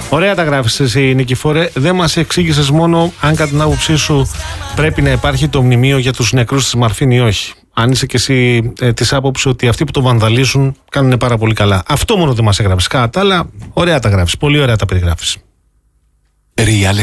Ωραία τα γράφεις εσύ, Νικηφόρε. Δεν μας εξήγησες μόνο αν κατά την άποψή σου πρέπει να υπάρχει το μνημείο για τους νεκρούς της Μαρφίν ή όχι. Αν είσαι και εσύ της άποψης ότι αυτοί που το βανδαλίζουν κάνουν πάρα πολύ καλά. Αυτό μόνο δεν μας έγραψες. Κατά τα άλλα, ωραία τα γράφεις. Πολύ ωραία τα περιγράφεις.